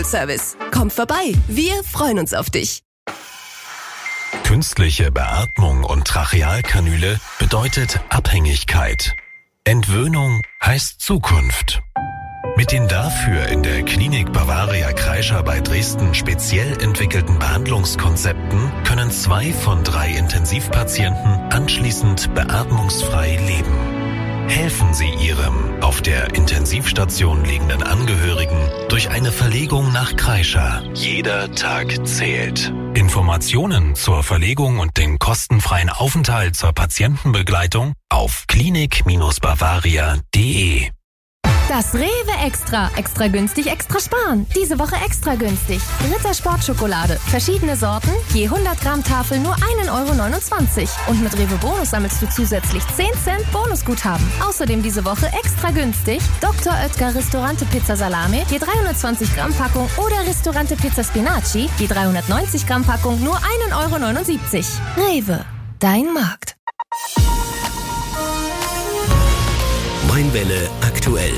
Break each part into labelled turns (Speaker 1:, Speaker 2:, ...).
Speaker 1: Service. Komm vorbei, wir freuen uns auf dich.
Speaker 2: Künstliche Beatmung und Trachealkanüle bedeutet Abhängigkeit. Entwöhnung heißt Zukunft. Mit den dafür in der Klinik Bavaria Kreischer bei Dresden speziell entwickelten Behandlungskonzepten können 2 von 3 Intensivpatienten anschließend beatmungsfrei leben. Helfen Sie Ihrem auf der Intensivstation liegenden Angehörigen durch eine Verlegung nach Kreischer. Jeder Tag zählt. Informationen zur Verlegung und den kostenfreien Aufenthalt zur Patientenbegleitung auf klinik-bavaria.de.
Speaker 3: Das Rewe Extra. Extra günstig, extra sparen. Diese Woche extra günstig. Ritter Sportschokolade. Verschiedene Sorten. Je 100 Gramm Tafel nur 1,29 €. Und mit Rewe Bonus sammelst du zusätzlich 10 Cent Bonusguthaben. Außerdem diese Woche extra günstig. Dr. Oetker Ristorante Pizza Salame. Je 320 Gramm Packung. Oder Ristorante Pizza Spinaci. Je 390 Gramm Packung nur 1,79 €. Rewe. Dein Markt.
Speaker 4: Mainwelle aktuell.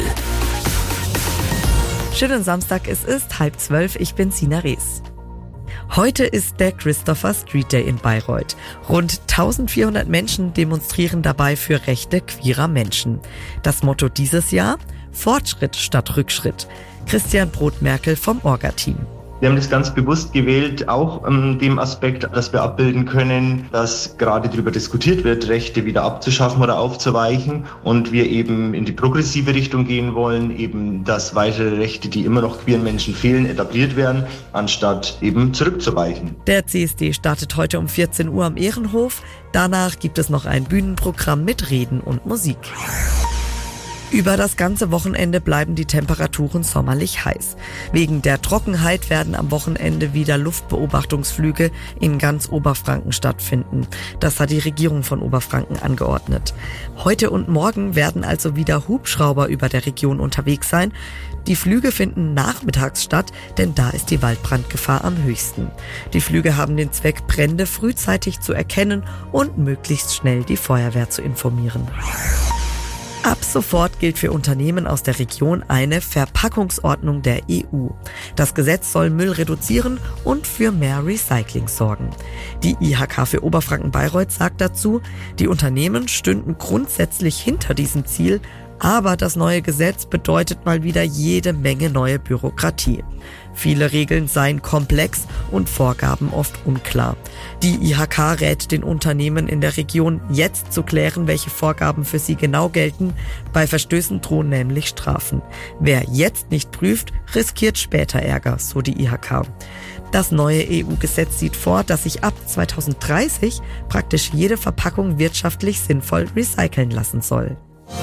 Speaker 5: Schönen Samstag, es ist 11:30, ich bin Sina Rees. Heute ist der Christopher Street Day in Bayreuth. Rund 1400 Menschen demonstrieren dabei für Rechte queerer Menschen. Das Motto dieses Jahr: Fortschritt statt Rückschritt. Christian Brotmerkel vom Orga-Team.
Speaker 6: Wir haben das ganz bewusst gewählt, auch dem Aspekt, dass wir abbilden können, dass gerade darüber diskutiert wird, Rechte wieder abzuschaffen oder aufzuweichen und wir eben in die progressive Richtung gehen wollen, eben dass weitere Rechte, die immer noch queeren Menschen fehlen, etabliert werden, anstatt eben zurückzuweichen.
Speaker 5: Der CSD startet heute um 14 Uhr am Ehrenhof. Danach gibt es noch ein Bühnenprogramm mit Reden und Musik. Über das ganze Wochenende bleiben die Temperaturen sommerlich heiß. Wegen der Trockenheit werden am Wochenende wieder Luftbeobachtungsflüge in ganz Oberfranken stattfinden. Das hat die Regierung von Oberfranken angeordnet. Heute und morgen werden also wieder Hubschrauber über der Region unterwegs sein. Die Flüge finden nachmittags statt, denn da ist die Waldbrandgefahr am höchsten. Die Flüge haben den Zweck, Brände frühzeitig zu erkennen und möglichst schnell die Feuerwehr zu informieren. Ab sofort gilt für Unternehmen aus der Region eine Verpackungsordnung der EU. Das Gesetz soll Müll reduzieren und für mehr Recycling sorgen. Die IHK für Oberfranken-Bayreuth sagt dazu, die Unternehmen stünden grundsätzlich hinter diesem Ziel, aber das neue Gesetz bedeutet mal wieder jede Menge neue Bürokratie. Viele Regeln seien komplex und Vorgaben oft unklar. Die IHK rät den Unternehmen in der Region, jetzt zu klären, welche Vorgaben für sie genau gelten. Bei Verstößen drohen nämlich Strafen. Wer jetzt nicht prüft, riskiert später Ärger, so die IHK. Das neue EU-Gesetz sieht vor, dass sich ab 2030 praktisch jede Verpackung wirtschaftlich sinnvoll recyceln lassen soll.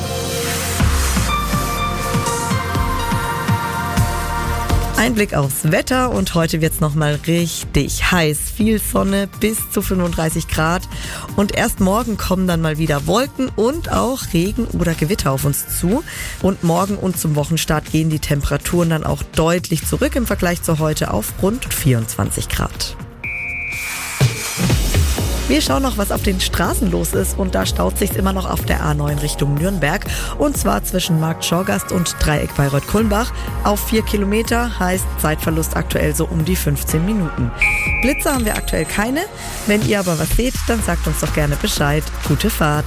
Speaker 5: Ein Blick aufs Wetter und heute wird's nochmal richtig heiß. Viel Sonne bis zu 35 Grad und erst morgen kommen dann mal wieder Wolken und auch Regen oder Gewitter auf uns zu. Und morgen und zum Wochenstart gehen die Temperaturen dann auch deutlich zurück im Vergleich zu heute auf rund 24 Grad. Wir schauen noch, was auf den Straßen los ist und da staut sich's immer noch auf der A9 Richtung Nürnberg und zwar zwischen Markt Schorgast und Dreieck Bayreuth-Kulmbach auf 4 Kilometer, heißt Zeitverlust aktuell so um die 15 Minuten. Blitze haben wir aktuell keine, wenn ihr aber was seht, dann sagt uns doch gerne Bescheid. Gute Fahrt!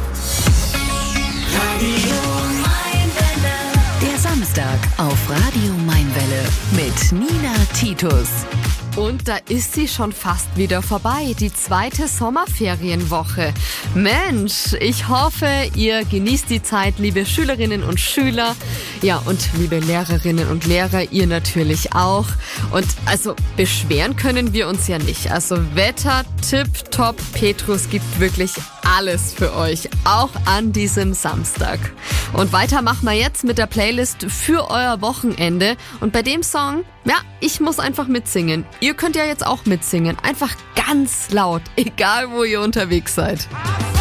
Speaker 1: Der Samstag auf Radio Mainwelle mit Nina Titus.
Speaker 7: Und da ist sie schon fast wieder vorbei, die 2. Sommerferienwoche. Mensch, ich hoffe, ihr genießt die Zeit, liebe Schülerinnen und Schüler. Ja, und liebe Lehrerinnen und Lehrer, ihr natürlich auch. Und also beschweren können wir uns ja nicht. Also Wetter tipptopp, Petrus gibt wirklich alles für euch, auch an diesem Samstag. Und weiter machen wir jetzt mit der Playlist für euer Wochenende. Und bei dem Song, ja, ich muss einfach mitsingen. Ihr könnt ja jetzt auch mitsingen. Einfach ganz laut, egal wo ihr unterwegs seid.